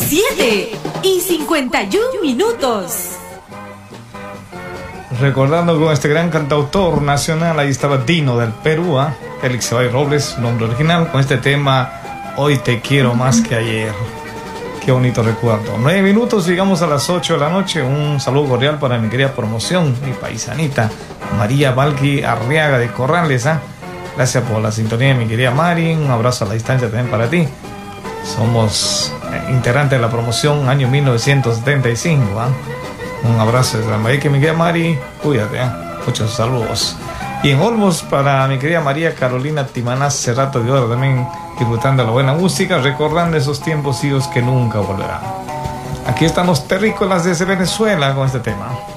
7:51. Recordando con este gran cantautor nacional, ahí estaba Dino del Perú, Félix Ceballos Robles, nombre original, con este tema Hoy te quiero más que ayer. Qué bonito recuerdo. 9 minutos, llegamos a las 8 de la noche. Un saludo cordial para mi querida promoción, mi paisanita María Valqui Arriaga de Corrales. Gracias por la sintonía de mi querida Mari. Un abrazo a la distancia también para ti. Somos integrantes de la promoción año 1975. Un abrazo desde la María, que mi querida Mari, cuídate. Muchos saludos. Y en Olmos para mi querida María Carolina Timanás Cerrato de Oro, también disfrutando la buena música, recordando esos tiempos idos que nunca volverán. Aquí están los terrícolas desde Venezuela con este tema.